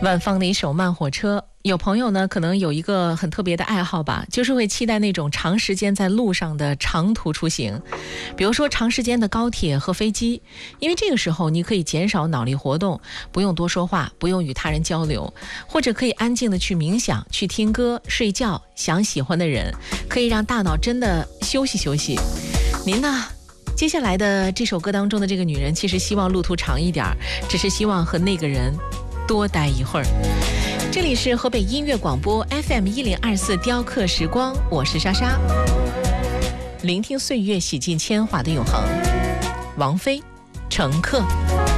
万芳的一首《慢火车》，有朋友呢可能有一个很特别的爱好吧，就是会期待那种长时间在路上的长途出行，比如说长时间的高铁和飞机，因为这个时候你可以减少脑力活动，不用多说话，不用与他人交流，或者可以安静的去冥想，去听歌，睡觉，想喜欢的人，可以让大脑真的休息休息。您呢？接下来的这首歌当中的这个女人，其实希望路途长一点，只是希望和那个人多待一会儿。这里是河北音乐广播 FM1024 雕刻时光，我是莎莎，聆听岁月洗尽铅华的永恒。王菲，乘客。